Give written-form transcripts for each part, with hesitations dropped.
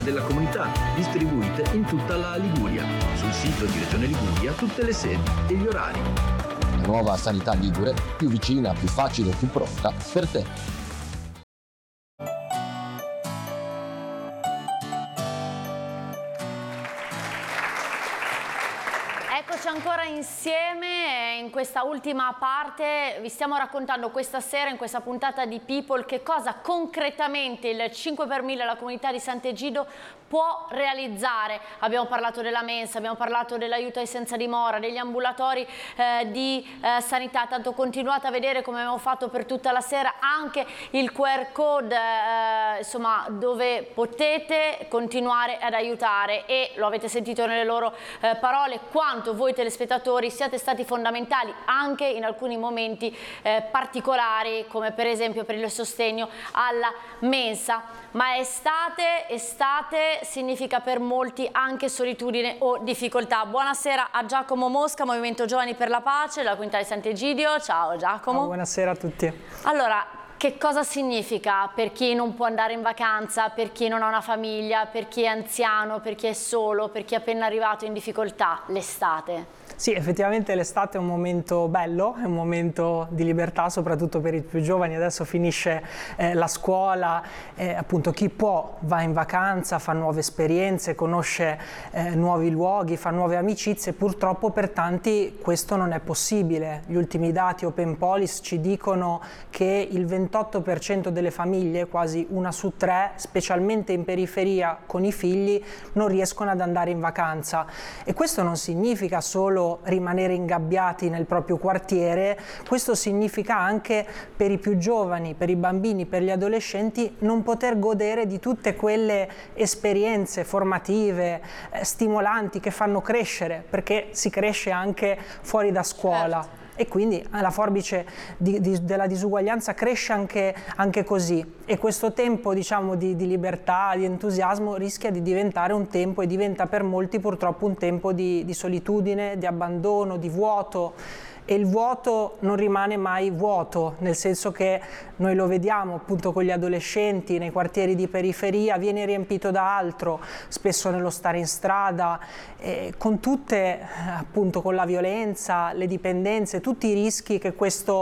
della comunità, distribuite in tutta la Liguria. Sul sito di Regione Liguria tutte le sedi e gli orari. La nuova sanità ligure, più vicina, più facile, più pronta per te. Eccoci ancora insieme in questa ultima parte. Vi stiamo raccontando questa sera in questa puntata di People che cosa concretamente il 5 per 1000 la comunità di Sant'Egidio può realizzare. Abbiamo parlato della mensa, abbiamo parlato dell'aiuto ai senza dimora, degli ambulatori di sanità, tanto continuate a vedere, come abbiamo fatto per tutta la sera, anche il QR code insomma, dove potete continuare ad aiutare, e lo avete sentito nelle loro parole quanto voi telespettatori siate stati fondamentali anche in alcuni momenti particolari, come per esempio per il sostegno alla mensa. Ma estate significa per molti anche solitudine o difficoltà. Buonasera a Giacomo Mosca, Movimento Giovani per la Pace, della comunità di Sant'Egidio. Ciao Giacomo. Ciao, buonasera a tutti. Allora, che cosa significa per chi non può andare in vacanza, per chi non ha una famiglia, per chi è anziano, per chi è solo, per chi è appena arrivato in difficoltà, l'estate? Sì, effettivamente l'estate è un momento bello, è un momento di libertà, soprattutto per i più giovani. Adesso finisce la scuola, appunto chi può va in vacanza, fa nuove esperienze, conosce nuovi luoghi, fa nuove amicizie. Purtroppo per tanti questo non è possibile. Gli ultimi dati Open Police ci dicono che il 28% delle famiglie, quasi una su tre, specialmente in periferia con i figli, non riescono ad andare in vacanza. E questo non significa solo rimanere ingabbiati nel proprio quartiere, questo significa anche per i più giovani, per i bambini, per gli adolescenti, non poter godere di tutte quelle esperienze formative, stimolanti, che fanno crescere, perché si cresce anche fuori da scuola. Certo. E quindi la forbice della disuguaglianza cresce anche così, e questo tempo, diciamo, di libertà, di entusiasmo rischia di diventare un tempo, e diventa per molti purtroppo un tempo di solitudine, di abbandono, di vuoto. E il vuoto non rimane mai vuoto, nel senso che noi lo vediamo appunto con gli adolescenti nei quartieri di periferia, viene riempito da altro, spesso nello stare in strada, con tutte appunto, con la violenza, le dipendenze, tutti i rischi che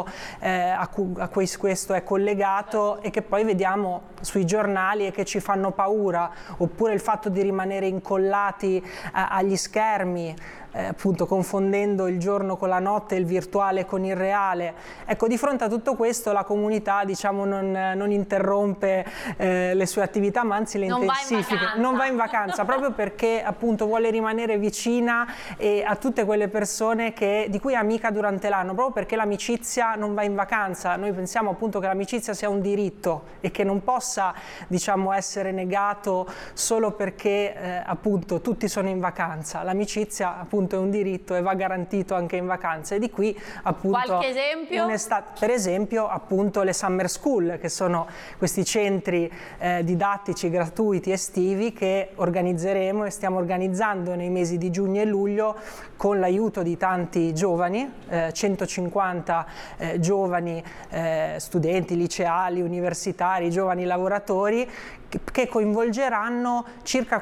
a cui questo è collegato, e che poi vediamo sui giornali e che ci fanno paura, oppure il fatto di rimanere incollati agli schermi, appunto confondendo il giorno con la notte, il virtuale con il reale. Ecco, di fronte a tutto questo la comunità, diciamo, non interrompe le sue attività, ma anzi le intensifica. Non va in vacanza proprio perché appunto vuole rimanere vicina a tutte quelle persone di cui è amica durante l'anno, proprio perché l'amicizia non va in vacanza. Noi pensiamo appunto che l'amicizia sia un diritto e che non possa, diciamo, essere negato solo perché appunto tutti sono in vacanza. L'amicizia appunto è un diritto e va garantito anche in vacanza, e di qui appunto qualche esempio? Per esempio appunto le summer school, che sono questi centri didattici gratuiti estivi che organizzeremo e stiamo organizzando nei mesi di giugno e luglio con l'aiuto di tanti giovani, 150 giovani studenti liceali, universitari, giovani lavoratori, che coinvolgeranno circa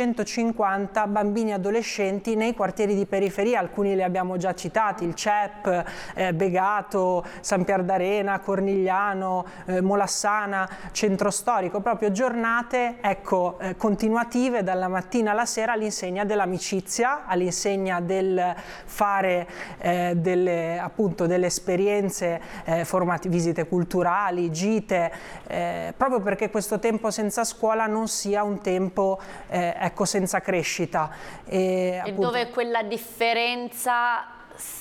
450 bambini e adolescenti nei quartieri di periferia. Alcuni li abbiamo già citati: il CEP, Begato, San Pier d'Arena, Cornigliano, Molassana, Centro Storico. Proprio giornate, ecco, continuative dalla mattina alla sera, all'insegna dell'amicizia, all'insegna del fare appunto delle esperienze formative, visite culturali, gite, proprio perché questo tempo senza scuola non sia un tempo ecco, senza crescita. E dove quella differenza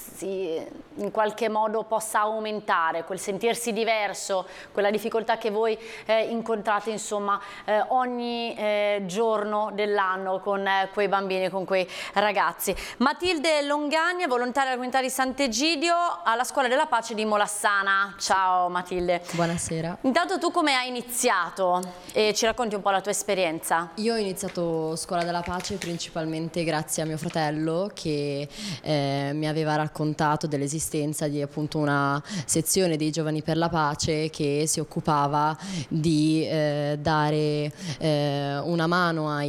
in qualche modo possa aumentare, quel sentirsi diverso, quella difficoltà che voi incontrate insomma ogni giorno dell'anno con quei bambini, con quei ragazzi. Matilde Longagna, volontaria della comunità di Sant'Egidio alla Scuola della Pace di Molassana. Ciao Matilde. Buonasera. Intanto tu come hai iniziato? E ci racconti un po' la tua esperienza? Io ho iniziato Scuola della Pace principalmente grazie a mio fratello, che mi aveva raccontato dell'esistenza di appunto una sezione dei Giovani per la Pace che si occupava di dare una mano ai